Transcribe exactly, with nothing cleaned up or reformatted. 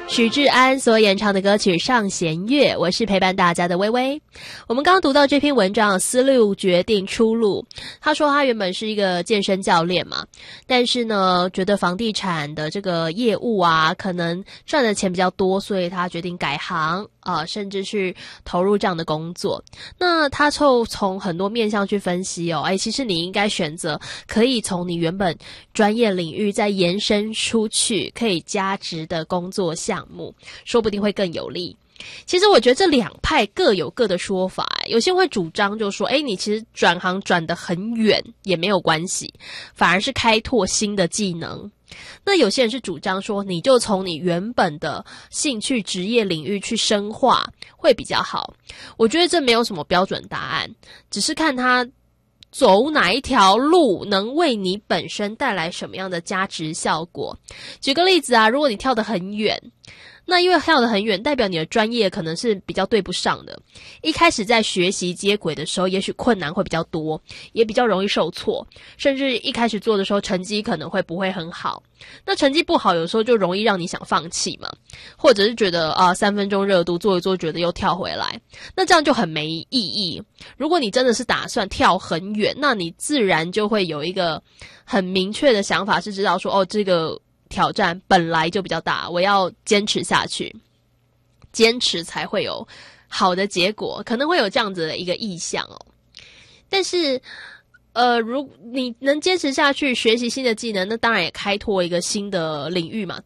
许志安所演唱的歌曲《上弦月》，我是陪伴大家的微微。我们刚刚读到这篇文章，思路决定出路。他说他原本是一个健身教练嘛，但是呢，觉得房地产的这个业务啊，可能赚的钱比较多，所以他决定改行啊、呃，甚至去投入这样的工作。那他就从很多面向去分析哦，哎，其实你应该选择可以从你原本专业领域再延伸出去，可以加值的工作项目，说不定会更有利。其实我觉得这两派各有各的说法，有些人会主张就说，诶，你其实转行转得很远也没有关系，反而是开拓新的技能。那有些人是主张说，你就从你原本的兴趣职业领域去深化会比较好。我觉得这没有什么标准答案，只是看他走哪一条路能为你本身带来什么样的加值效果。举个例子啊，如果你跳得很远，那因为跳得很远，代表你的专业可能是比较对不上的。一开始在学习接轨的时候，也许困难会比较多，也比较容易受挫，甚至一开始做的时候成绩可能会不会很好。那成绩不好，有时候就容易让你想放弃嘛，或者是觉得啊、呃、三分钟热度做一做，觉得又跳回来，那这样就很没意义。如果你真的是打算跳很远，那你自然就会有一个很明确的想法，是知道说哦，这个挑战本来就比较大，我要坚持下去，坚持才会有好的结果，可能会有这样子的一个意向哦。但是呃，如你能坚持下去学习新的技能，那当然也开拓一个新的领域嘛，